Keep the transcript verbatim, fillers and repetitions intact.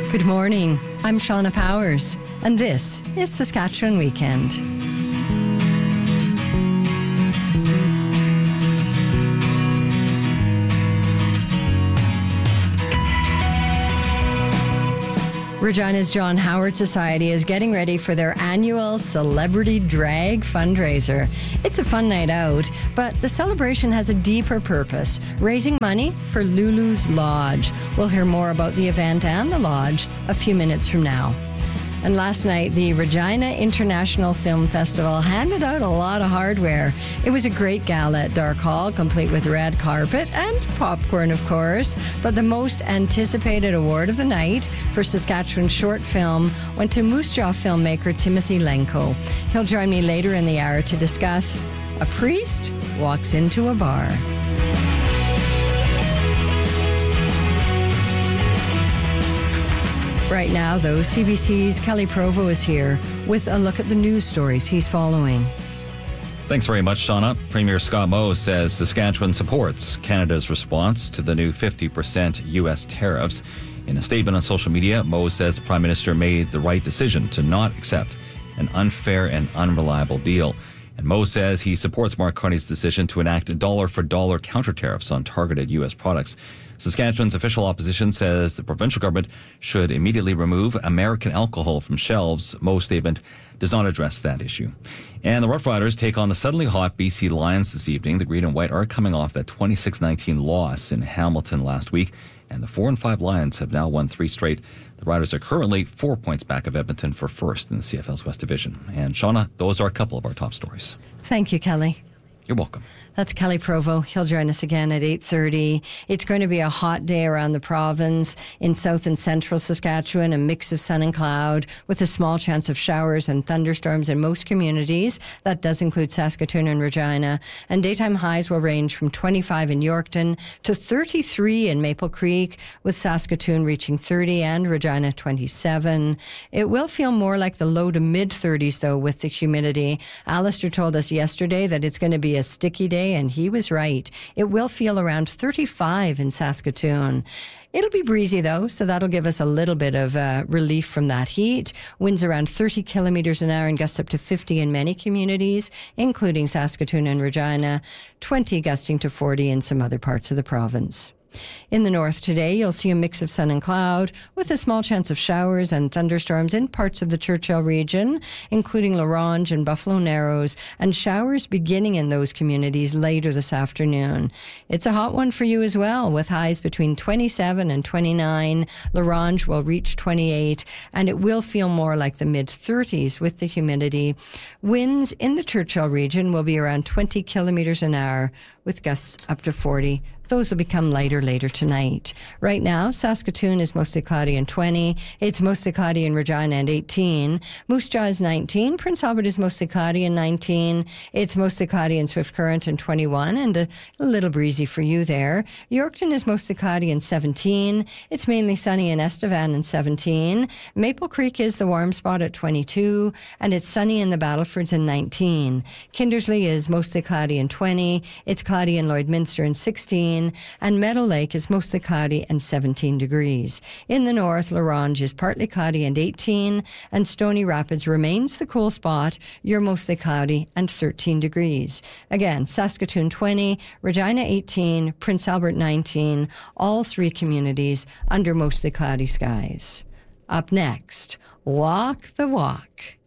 Good morning. I'm Shauna Powers, and this is Saskatchewan Weekend. Regina's John Howard Society is getting ready for their annual Celebrity Drag fundraiser. It's a fun night out, but the celebration has a deeper purpose, raising money for Lulu's Lodge. We'll hear more about the event and the lodge a few minutes from now. And last night, the Regina International Film Festival handed out a lot of hardware. It was a great gala at Dark Hall, complete with red carpet and popcorn, of course. But the most anticipated award of the night for Saskatchewan short film went to Moose Jaw filmmaker Timothy Lenko. He'll join me later in the hour to discuss A Priest Walks into a Bar. Right now, though, C B C's Kelly Provo is here with a look at the news stories he's following. Thanks very much, Shauna. Premier Scott Moe says Saskatchewan supports Canada's response to the new fifty percent U S tariffs. In a statement on social media, Moe says the Prime Minister made the right decision to not accept an unfair and unreliable deal. And Moe says he supports Mark Carney's decision to enact dollar-for-dollar counter-tariffs on targeted U S products. Saskatchewan's official opposition says the provincial government should immediately remove American alcohol from shelves. Moe's statement does not address that issue. And the Rough Riders take on the suddenly hot B C Lions this evening. The Green and White are coming off that twenty-six nineteen loss in Hamilton last week, and the four and five Lions have now won three straight. The Riders are currently four points back of Edmonton for first in the C F L's West Division. And Shauna, those are a couple of our top stories. Thank you, Kelly. You're welcome. That's Kelly Provo. He'll join us again at eight thirty. It's going to be a hot day around the province. In south and central Saskatchewan, a mix of sun and cloud with a small chance of showers and thunderstorms in most communities. That does include Saskatoon and Regina. And daytime highs will range from twenty-five in Yorkton to thirty-three in Maple Creek, with Saskatoon reaching thirty and Regina twenty-seven. It will feel more like the low to mid thirties, though, with the humidity. Alistair told us yesterday that it's going to be a sticky day, and he was right. It will feel around thirty-five in Saskatoon. It'll be breezy, though, so that'll give us a little bit of uh, relief from that heat. Winds around thirty kilometres an hour and gusts up to fifty in many communities, including Saskatoon and Regina, twenty gusting to forty in some other parts of the province. In the north today, you'll see a mix of sun and cloud with a small chance of showers and thunderstorms in parts of the Churchill region, including La Ronge and Buffalo Narrows, and showers beginning in those communities later this afternoon. It's a hot one for you as well, with highs between twenty-seven and twenty-nine. La Ronge will reach twenty-eight, and it will feel more like the mid thirties with the humidity. Winds in the Churchill region will be around twenty kilometres an hour, with gusts up to forty. Those will become lighter later tonight. Right now, Saskatoon is mostly cloudy and twenty. It's mostly cloudy in Regina and eighteen. Moose Jaw is nineteen. Prince Albert is mostly cloudy and nineteen. It's mostly cloudy in Swift Current and twenty-one, and a, a little breezy for you there. Yorkton is mostly cloudy and seventeen. It's mainly sunny in Estevan and seventeen. Maple Creek is the warm spot at twenty-two, and it's sunny in the Battlefords and nineteen. Kindersley is mostly cloudy and twenty. It's cloudy in Lloydminster and sixteen. And Meadow Lake is mostly cloudy and seventeen degrees. In the north, La Ronge is partly cloudy and eighteen, and Stony Rapids remains the cool spot. You're mostly cloudy and thirteen degrees. Again, Saskatoon twenty, Regina eighteen, Prince Albert nineteen, all three communities under mostly cloudy skies. Up next, Walk the Walk.